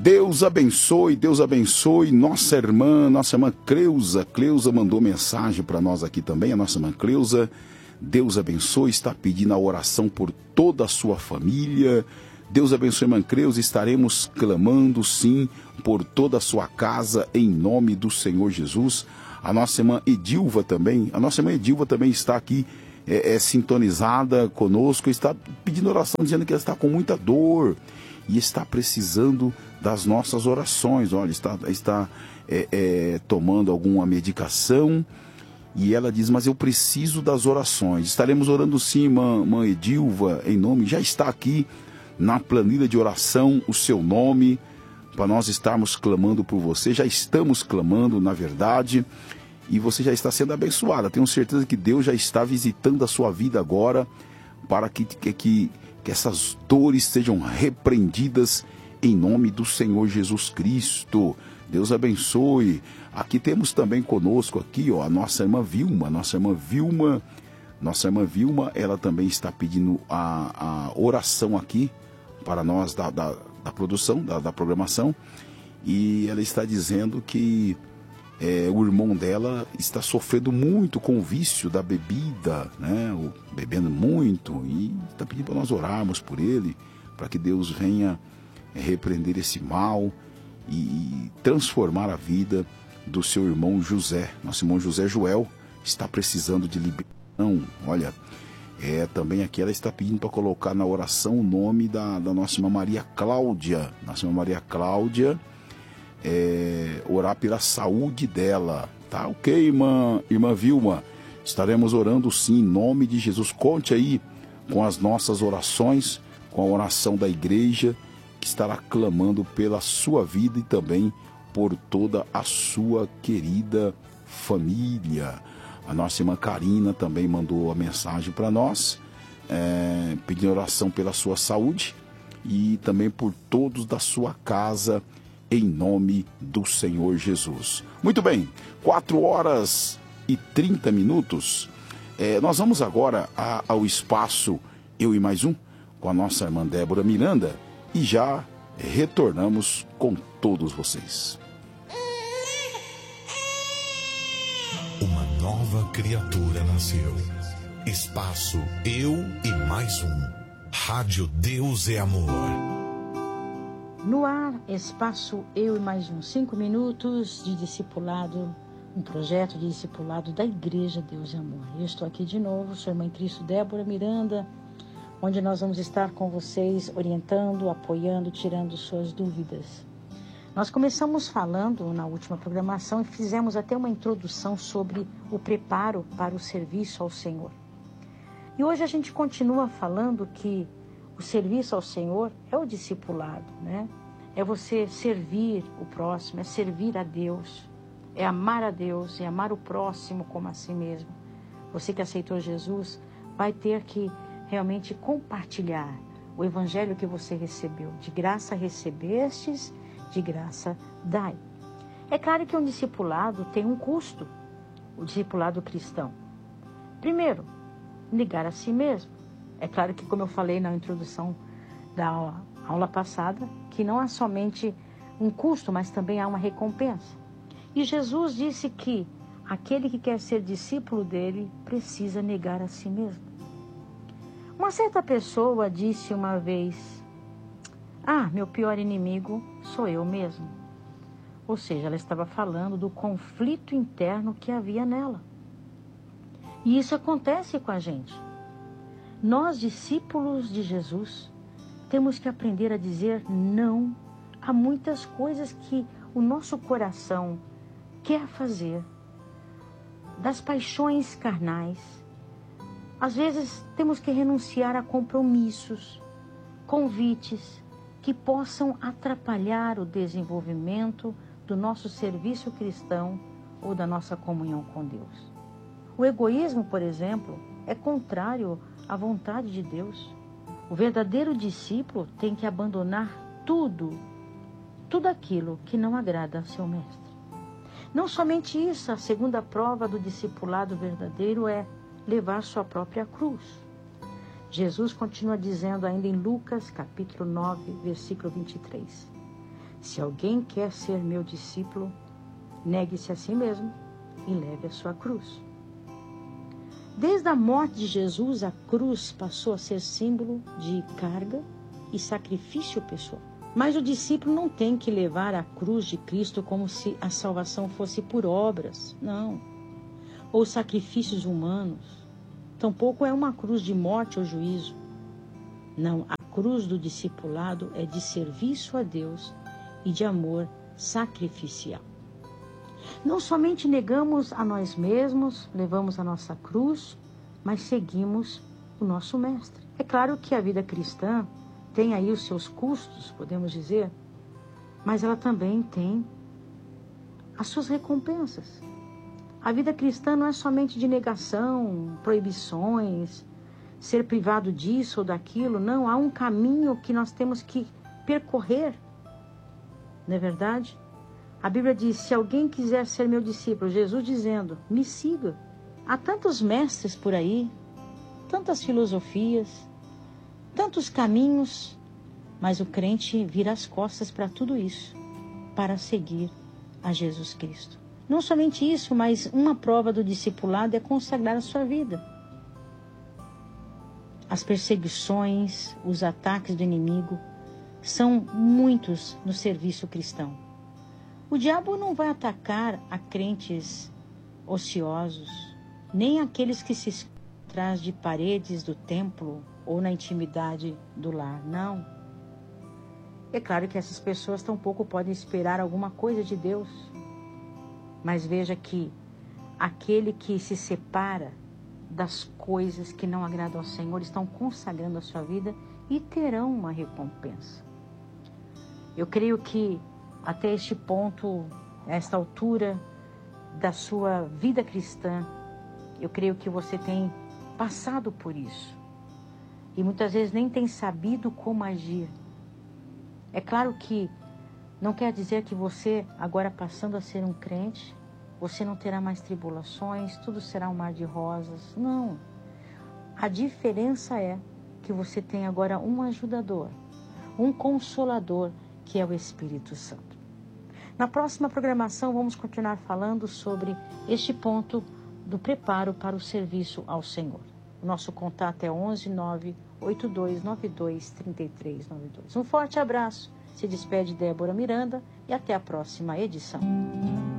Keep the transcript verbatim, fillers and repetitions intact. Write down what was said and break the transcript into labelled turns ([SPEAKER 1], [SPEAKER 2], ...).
[SPEAKER 1] Deus abençoe, Deus abençoe nossa irmã, nossa irmã Cleusa. Cleusa mandou mensagem para nós aqui também, a nossa irmã Cleusa. Deus abençoe, está pedindo a oração por toda a sua família. Deus abençoe, irmã Cleusa, estaremos clamando sim por toda a sua casa em nome do Senhor Jesus. A nossa irmã Edilva também, a nossa irmã Edilva também está aqui é, é, sintonizada conosco, está pedindo oração, dizendo que ela está com muita dor e está precisando das nossas orações. Olha, está, está é, é, tomando alguma medicação e ela diz, mas eu preciso das orações. Estaremos orando sim, irmã, irmã Edilva, em nome, já está aqui na planilha de oração o seu nome, para nós estarmos clamando por você. Já estamos clamando, na verdade, e você já está sendo abençoada. Tenho certeza que Deus já está visitando a sua vida agora, para que, que, que que essas dores sejam repreendidas em nome do Senhor Jesus Cristo. Deus abençoe. Aqui temos também conosco aqui, ó, a nossa irmã Vilma, nossa irmã Vilma, nossa irmã Vilma, ela também está pedindo a, a oração aqui para nós da, da, da produção, da, da programação, e ela está dizendo que É, o irmão dela está sofrendo muito com o vício da bebida, né? O, bebendo muito, e está pedindo para nós orarmos por ele, para que Deus venha repreender esse mal e, e transformar a vida do seu irmão José. Nosso irmão José Joel está precisando de liberação. Olha, é, também aqui ela está pedindo para colocar na oração o nome da, da nossa irmã Maria Cláudia. Nossa irmã Maria Cláudia, É, orar pela saúde dela, tá? Ok, irmã, irmã Vilma, estaremos orando sim, em nome de Jesus. Conte aí com as nossas orações, com a oração da igreja, que estará clamando pela sua vida e também por toda a sua querida família. A nossa irmã Karina também mandou a mensagem para nós, é, pedindo oração pela sua saúde e também por todos da sua casa, em nome do Senhor Jesus. Muito bem, quatro horas e trinta minutos. É, nós vamos agora a, ao espaço Eu e Mais Um, com a nossa irmã Débora Miranda, e já retornamos com todos vocês.
[SPEAKER 2] Uma nova criatura nasceu. Espaço Eu e Mais Um. Rádio Deus é Amor.
[SPEAKER 3] No ar, espaço Eu e Mais Um, cinco minutos de discipulado, um projeto de discipulado da Igreja Deus e Amor. Eu estou aqui de novo, sua irmã em Cristo Débora Miranda, onde nós vamos estar com vocês, orientando, apoiando, tirando suas dúvidas. Nós começamos falando na última programação e fizemos até uma introdução sobre o preparo para o serviço ao Senhor. E hoje a gente continua falando que o serviço ao Senhor é o discipulado, né? É você servir o próximo, é servir a Deus, é amar a Deus, é amar o próximo como a si mesmo. Você que aceitou Jesus vai ter que realmente compartilhar o evangelho que você recebeu. De graça recebestes, de graça dai. É claro que um discipulado tem um custo, o discipulado cristão. Primeiro, negar a si mesmo. É claro que, como eu falei na introdução da aula, aula passada, que não há somente um custo, mas também há uma recompensa. E Jesus disse que aquele que quer ser discípulo dele precisa negar a si mesmo. Uma certa pessoa disse uma vez, ah, meu pior inimigo sou eu mesmo. Ou seja, ela estava falando do conflito interno que havia nela. E isso acontece com a gente. Nós, discípulos de Jesus, temos que aprender a dizer não a muitas coisas que o nosso coração quer fazer, das paixões carnais. Às vezes temos que renunciar a compromissos, convites que possam atrapalhar o desenvolvimento do nosso serviço cristão ou da nossa comunhão com Deus. O egoísmo, por exemplo, é contrário à vontade de Deus. O verdadeiro discípulo tem que abandonar tudo, tudo aquilo que não agrada a seu mestre. Não somente isso, a segunda prova do discipulado verdadeiro é levar sua própria cruz. Jesus continua dizendo ainda em Lucas, capítulo nove, versículo vinte e três. Se alguém quer ser meu discípulo, negue-se a si mesmo e leve a sua cruz. Desde a morte de Jesus, a cruz passou a ser símbolo de carga e sacrifício pessoal. Mas o discípulo não tem que levar a cruz de Cristo como se a salvação fosse por obras, não. Ou sacrifícios humanos. Tampouco é uma cruz de morte ou juízo. Não, a cruz do discipulado é de serviço a Deus e de amor sacrificial. Não somente negamos a nós mesmos, levamos a nossa cruz, mas seguimos o nosso mestre. É claro que a vida cristã tem aí os seus custos, podemos dizer, mas ela também tem as suas recompensas. A vida cristã não é somente de negação, proibições, ser privado disso ou daquilo. Não, há um caminho que nós temos que percorrer. Não é verdade? A Bíblia diz, se alguém quiser ser meu discípulo, Jesus dizendo, me siga. Há tantos mestres por aí, tantas filosofias, tantos caminhos, mas o crente vira as costas para tudo isso, para seguir a Jesus Cristo. Não somente isso, mas uma prova do discipulado é consagrar a sua vida. As perseguições, os ataques do inimigo são muitos no serviço cristão. O diabo não vai atacar a crentes ociosos, nem aqueles que se escondem atrás de paredes do templo ou na intimidade do lar, não. É claro que essas pessoas tampouco podem esperar alguma coisa de Deus. Mas veja que aquele que se separa das coisas que não agradam ao Senhor estão consagrando a sua vida e terão uma recompensa. Eu creio que até este ponto, esta altura da sua vida cristã, eu creio que você tem passado por isso. E muitas vezes nem tem sabido como agir. É claro que não quer dizer que você, agora passando a ser um crente, você não terá mais tribulações, tudo será um mar de rosas. Não. A diferença é que você tem agora um ajudador, um consolador, que é o Espírito Santo. Na próxima programação, vamos continuar falando sobre este ponto do preparo para o serviço ao Senhor. O nosso contato é onze nove oito dois nove dois três três nove dois. Um forte abraço. Se despede Débora Miranda e até a próxima edição.